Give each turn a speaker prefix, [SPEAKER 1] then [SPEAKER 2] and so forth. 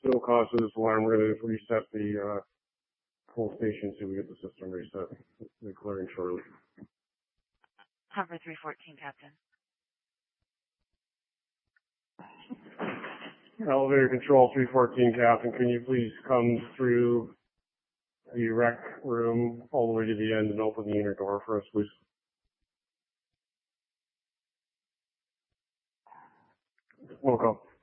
[SPEAKER 1] no cost to this alarm. We're going to reset the whole station so we get the system reset. We're clearing shortly.
[SPEAKER 2] Hover 314, Captain.
[SPEAKER 1] Elevator control 314, Captain. Can you please come through the rec room all the way to the end and open the inner door for us, please? Welcome.